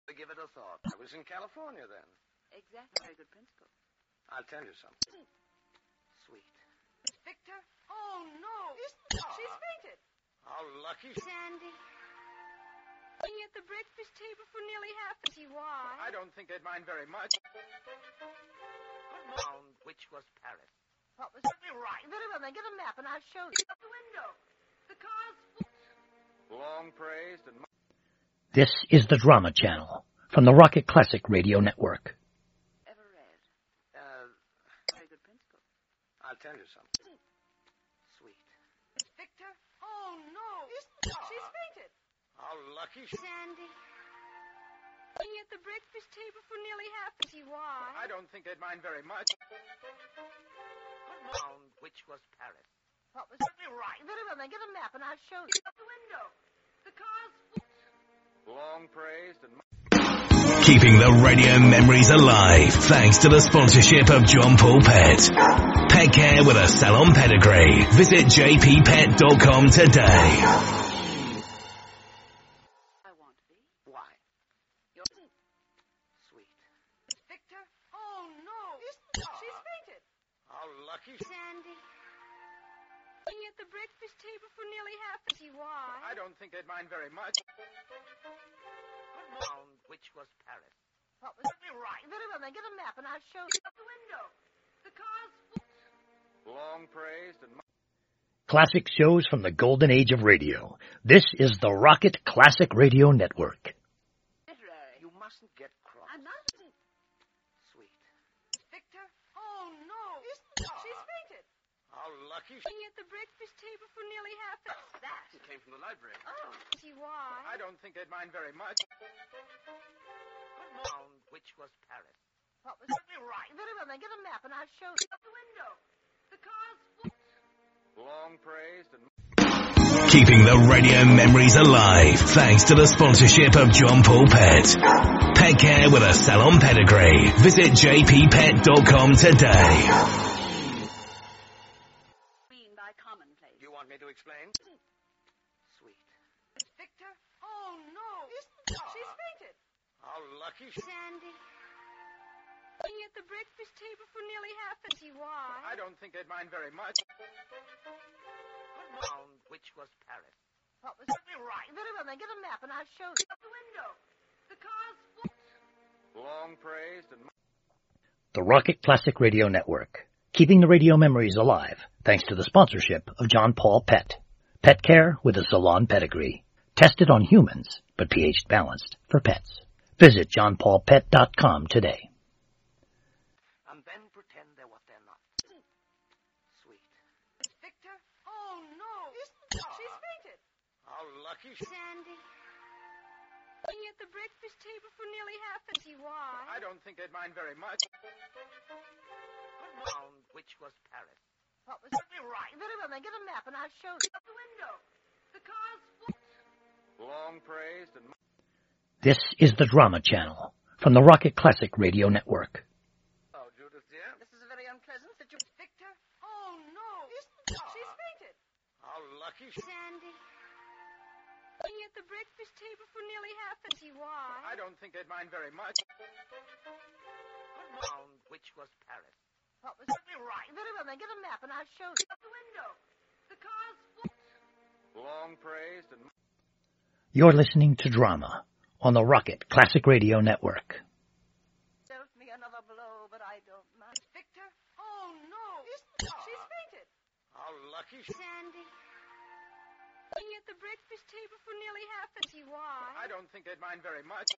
Give it a thought. I was in California then. Exactly. Very good principle. I'll tell you something. Sweet. Victor? Oh, no. She's fainted. How lucky. Sandy. Being at the breakfast table for nearly half an hour. Why? I don't think they'd mind very much. Found which was Paris. What was right? Very well, then get a map and I'll show you. Out the window. The car's long praised and... This is the Drama Channel from the Rocket Classic Radio Network. Ever read? Very good principle. I'll tell you something. Sweet. Victor? Oh, no. She's fainted. How lucky. Sandy. Being at the breakfast table for nearly half an hour. Why? I don't think they'd mind very much. Found which was Paris. What was right? Very well, then get a map and I'll show you. Out the window. The car's long praised and... Keeping the radio memories alive thanks to the sponsorship of John Paul Pet. Pet care with a salon pedigree. Visit jppet.com today. I want to be. Why? You're Sweet. Victor? Oh, no. She's fainted. How lucky. Sandy. Being at the breakfast table for nearly half an hour. Why? I don't think they'd mind very much. Found which was Paris. What was right? Very well, then get a map and I'll show you. Out the window. The car's long praised and... Classic shows from the golden age of radio. This is the Rocket Classic Radio Network. literary. You mustn't get cross. I'm not. Sweet. Victor? Oh, no. She's fainted. How lucky. Being at the breakfast table for nearly half an hour. That. It came from the library. Oh, see why? I don't think they'd mind very much. Found which was Paris. What was right? Very well, then get a map and I'll show you. Out the window. The car's long praised and... Keeping the radio memories alive thanks to the sponsorship of John Paul Pet. Pet care with a salon pedigree. Visit jppet.com today. mean by commonplace. You want me to explain? Sweet. Victor? Oh, no. She's fainted. How lucky. Sandy. Being at the breakfast table for nearly half an hour. Why? I don't think they'd mind very much. Found which was Paris. What was right? Very well, then get a map and I'll show you. Out the window. The car's long praised and... The Rocket Classic Radio Network. Keeping the radio memories alive thanks to the sponsorship of John Paul Pet. Pet care with a salon pedigree. Tested on humans, but pH balanced for pets. Visit johnpaulpet.com today. And then pretend they're what they're not. Sweet. Victor? Oh, no. She's fainted. How lucky. Sandy. Being at the breakfast table for nearly half an hour. Why? I don't think they'd mind very much. Found which was Paris. What was right? Very well, then get a map and I'll show you. Out the window. The car's long praised and... This is the Drama Channel from the Rocket Classic Radio Network. Oh, Judith, dear. This is a very unpleasant situation. Victor? Oh, no. She's fainted. How lucky. Sandy. Being at the breakfast table for nearly half an hour. Why? I don't think they'd mind very much. Found which was Paris. What was right? Very well, then get a map and I'll show you. Out the window. The car's long praised and... You're listening to Drama on the Rocket Classic Radio Network. dealt me another blow, but I don't mind. Victor? Oh, no. She's fainted. How lucky. Sandy. Being at the breakfast table for nearly half an hour. Why? I don't think they'd mind very much.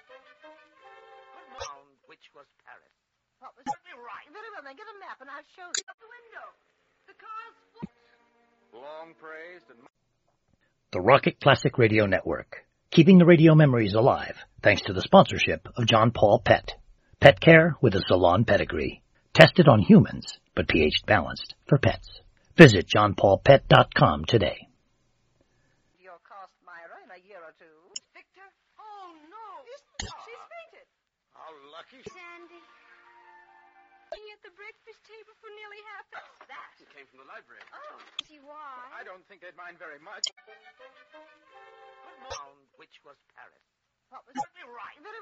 Found which was Paris. What was right? Very well, then get a map and I'll show you. Out the window. The car's long praised and... The Rocket Classic Radio Network. Keeping the radio memories alive thanks to the sponsorship of John Paul Pet. Pet care with a salon pedigree. Tested on humans, but pH balanced for pets. Visit johnpaulpet.com today. your cost, Myra, in a year or two. Victor? Oh, no. She's fainted. How lucky. Sandy. Being at the breakfast table for nearly half an hour. That. It came from the library. Oh, see why? I don't think they'd mind very much. Found which was Paris. What was right? Very